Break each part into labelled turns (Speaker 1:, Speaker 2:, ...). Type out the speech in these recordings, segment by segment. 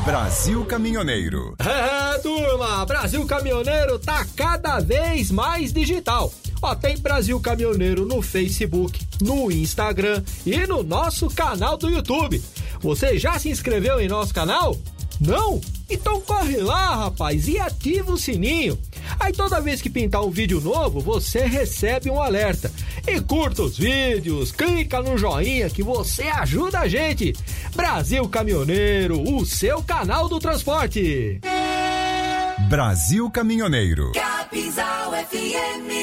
Speaker 1: Brasil Caminhoneiro.
Speaker 2: Turma, Brasil Caminhoneiro tá cada vez mais digital. Tem Brasil Caminhoneiro no Facebook, no Instagram e no nosso canal do YouTube. Você já se inscreveu em nosso canal? Não? Então corre lá, rapaz, e ativa o sininho. Aí toda vez que pintar um vídeo novo, você recebe um alerta. E curta os vídeos, clica no joinha que você ajuda a gente. Brasil Caminhoneiro, o seu canal do transporte.
Speaker 1: Brasil Caminhoneiro.
Speaker 3: Capinzal FM.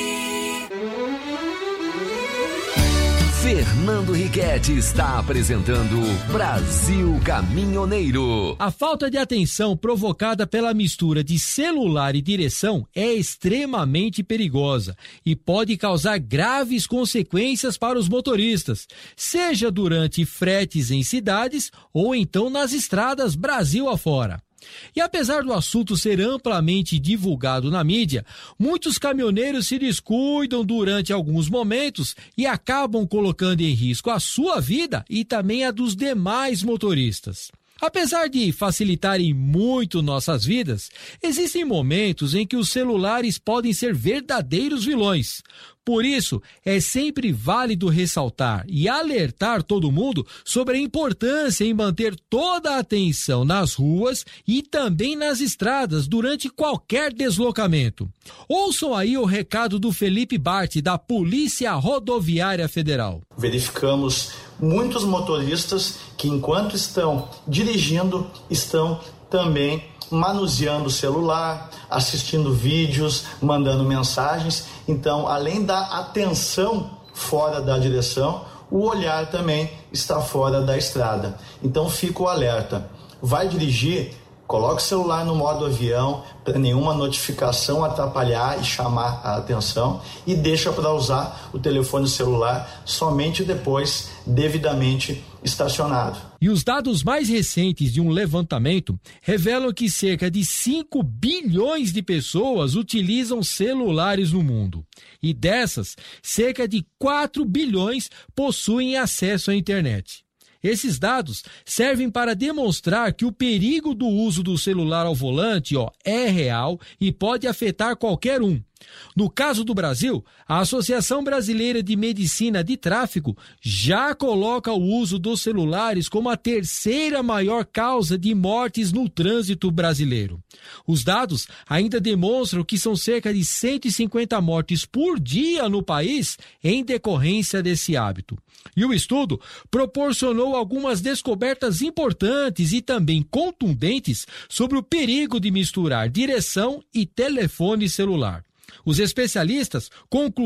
Speaker 4: Fernando Riquetti está apresentando Brasil Caminhoneiro.
Speaker 2: A falta de atenção provocada pela mistura de celular e direção é extremamente perigosa e pode causar graves consequências para os motoristas, seja durante fretes em cidades ou então nas estradas Brasil afora. E apesar do assunto ser amplamente divulgado na mídia, muitos caminhoneiros se descuidam durante alguns momentos e acabam colocando em risco a sua vida e também a dos demais motoristas. Apesar de facilitarem muito nossas vidas, existem momentos em que os celulares podem ser verdadeiros vilões. Por isso, é sempre válido ressaltar e alertar todo mundo sobre a importância em manter toda a atenção nas ruas e também nas estradas durante qualquer deslocamento. Ouçam aí o recado do Felipe Bart, da Polícia Rodoviária Federal.
Speaker 5: Verificamos muitos motoristas que, enquanto estão dirigindo, estão também manuseando o celular, assistindo vídeos, mandando mensagens. Então, além da atenção fora da direção, o olhar também está fora da estrada. Então, fica o alerta. Vai dirigir? Coloque o celular no modo avião, para nenhuma notificação atrapalhar e chamar a atenção, e deixa para usar o telefone celular somente depois, devidamente estacionado.
Speaker 2: E os dados mais recentes de um levantamento revelam que cerca de 5 bilhões de pessoas utilizam celulares no mundo. E dessas, cerca de 4 bilhões possuem acesso à internet. Esses dados servem para demonstrar que o perigo do uso do celular ao volante, é real e pode afetar qualquer um. No caso do Brasil, a Associação Brasileira de Medicina de Tráfego já coloca o uso dos celulares como a terceira maior causa de mortes no trânsito brasileiro. Os dados ainda demonstram que são cerca de 150 mortes por dia no país em decorrência desse hábito. E o estudo proporcionou algumas descobertas importantes e também contundentes sobre o perigo de misturar direção e telefone celular. Os especialistas concluem